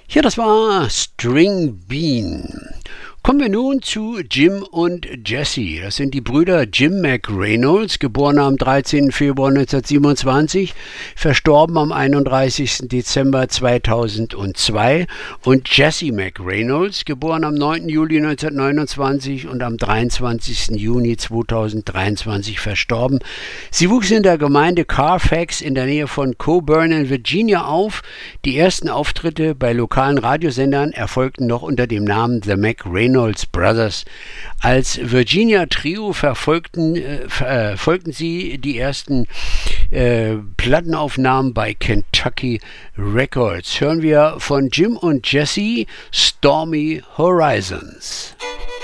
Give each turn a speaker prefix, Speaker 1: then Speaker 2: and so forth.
Speaker 1: Ja, das war String Bean. Kommen wir nun zu Jim und Jesse. Das sind die Brüder Jim McReynolds, geboren am 13. Februar 1927, verstorben am 31. Dezember 2002, und Jesse McReynolds, geboren am 9. Juli 1929 und am 23. Juni 2023 verstorben. Sie wuchs in der Gemeinde Carfax in der Nähe von Coburn in Virginia auf. Die ersten Auftritte bei lokalen Radiosendern erfolgten noch unter dem Namen The McReynolds Brothers. Als Virginia-Trio folgten sie die ersten Plattenaufnahmen bei Kentucky Records. Hören wir von Jim und Jesse Stormy Horizons.